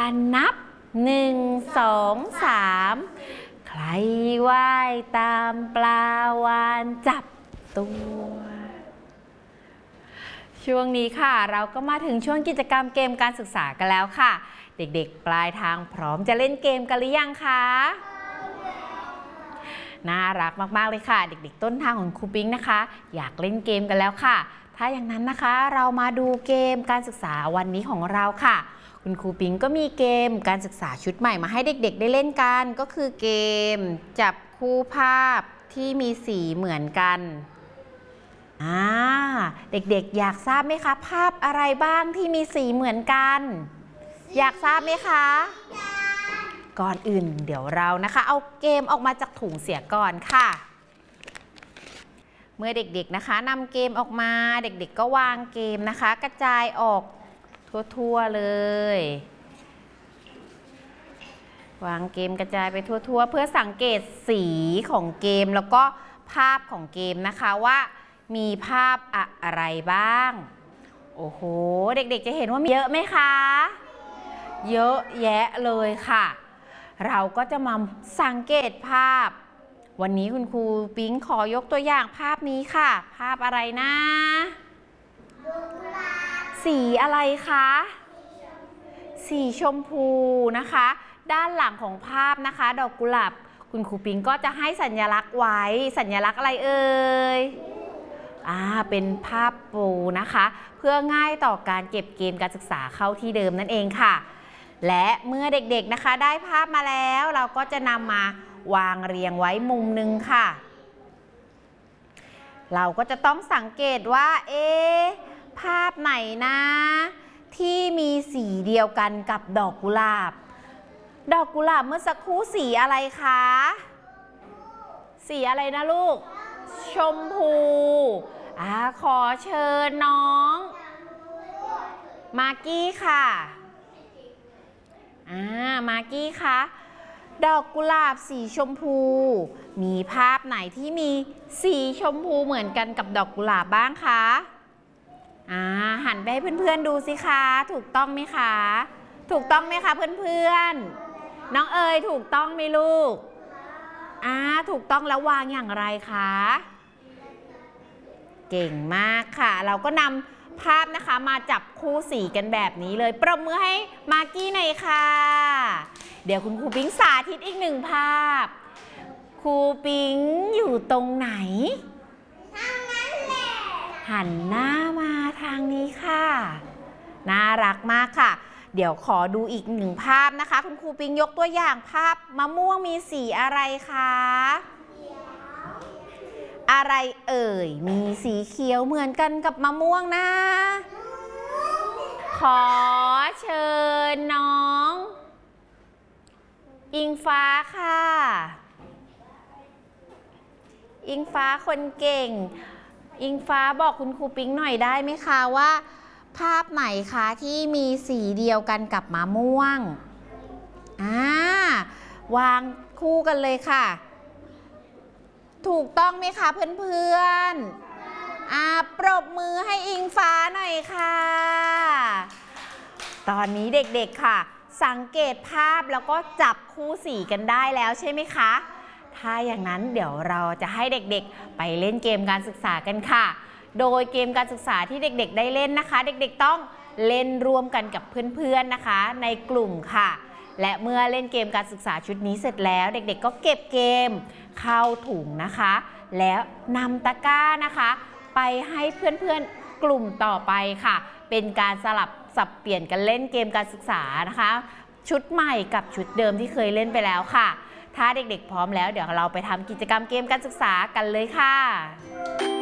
การนับ1 2 3ใครว่ายตามปลาวาฬจับตัวช่วงนี้ค่ะเราก็มาถึงช่วงกิจกรรมเกมการศึกษากันแล้วค่ะเด็กๆปลายทางพร้อมจะเล่นเกมกันหรือยังคะน่ารักมากๆเลยค่ะเด็กๆต้นทางของครูปิ๊งนะคะอยากเล่นเกมกันแล้วค่ะถ้าอย่างนั้นนะคะเรามาดูเกมการศึกษาวันนี้ของเราค่ะคุณครูปิ๊งก็มีเกมการศึกษาชุดใหม่มาให้เด็กๆได้เล่นกันก็คือเกมจับคู่ภาพที่มีสีเหมือนกันเด็กๆอยากทราบไหมคะภาพอะไรบ้างที่มีสีเหมือนกันอยากทราบไหมคะก่อนอื่นเดี๋ยวเรานะคะเอาเกมออกมาจากถุงเสียก่อนค่ะเมื่อเด็กๆนะคะนำเกมออกมาเด็กๆก็วางเกมนะคะกระจายออกทั่วๆเลยวางเกมกระจายไปทั่วๆเพื่อสังเกตสีของเกมแล้วก็ภาพของเกมนะคะว่ามีภาพอะไรบ้างโอ้โหเด็กๆจะเห็นว่ามีเยอะไหมคะเยอะแยะเลยค่ะเราก็จะมาสังเกตภาพวันนี้คุณครูปิ๊งขอยกตัวอย่างภาพนี้ค่ะภาพอะไรนะสีอะไรคะสีชมพูนะคะด้านหลังของภาพนะคะดอกกุหลาบคุณครูปิ๊งก็จะให้สัญลักษณ์ไว้สัญลักษณ์อะไรเอ่ยเป็นภาพปูนะคะเพื่อง่ายต่อการเก็บเกมการศึกษาเข้าที่เดิมนั่นเองค่ะและเมื่อเด็กๆนะคะได้ภาพมาแล้วเราก็จะนำมาวางเรียงไว้มุมหนึ่งค่ะเราก็จะต้องสังเกตว่าภาพไหนนะที่มีสีเดียวกันกับดอกกุหลาบดอกกุหลาบเมื่อสักครู่สีอะไรคะสีอะไรนะลูกชมพูขอเชิญน้องมากกี้ค่ะมากกี้คะดอกกุหลาบสีชมพูมีภาพไหนที่มีสีชมพูเหมือนกันกับดอกกุหลาบบ้างคะหันไปให้เพื่อนๆดูสิคะถูกต้องไหมคะถูกต้องไหมคะเพื่อนๆน้องเอ๋ยถูกต้องไหมลูกถูกต้องแล้ววางอย่างไรคะเก่งมากค่ะเราก็นำภาพนะคะมาจับคู่สีกันแบบนี้เลยปรบมือให้มากกี้หน่อยค่ะเดี๋ยวคุณครูปิ๊งสาธิตอีกหนึ่งภาพครูปิ๊งอยู่ตรงไหนทางนั้นแหละหันหน้ามาทางนี้ค่ะน่ารักมากค่ะเดี๋ยวขอดูอีกหนึ่งภาพนะคะคุณครูปิ๊งยกตัวอย่างภาพมะม่วงมีสีอะไรคะอะไรเอ่ยมีสีเขียวเหมือนกันกับมะม่วงนะขอเชิญน้องอิงฟ้าค่ะอิงฟ้าคนเก่งอิงฟ้าบอกคุณครูปิ๊งหน่อยได้ไหมคะว่าภาพไหนคะที่มีสีเดียวกันกับมะม่วงวางคู่กันเลยค่ะถูกต้องไหมคะเพื่อนๆปรบมือให้อิงฟ้าหน่อยค่ะตอนนี้เด็กๆค่ะสังเกตภาพแล้วก็จับคู่สีกันได้แล้วใช่ไหมคะถ้าอย่างนั้นเดี๋ยวเราจะให้เด็กๆไปเล่นเกมการศึกษากันค่ะโดยเกมการศึกษาที่เด็กๆได้เล่นนะคะเด็กๆต้องเล่นร่วมกันกับเพื่อนๆนะคะในกลุ่มค่ะและเมื่อเล่นเกมการศึกษาชุดนี้เสร็จแล้วเด็กๆก็เก็บเกมเข้าถุงนะคะแล้วนำตะกร้านะคะไปให้เพื่อนๆกลุ่มต่อไปค่ะเป็นการสลับสับเปลี่ยนกันเล่นเกมการศึกษานะคะชุดใหม่กับชุดเดิมที่เคยเล่นไปแล้วค่ะถ้าเด็กๆพร้อมแล้วเดี๋ยวเราไปทำกิจกรรมเกมการศึกษากันเลยค่ะ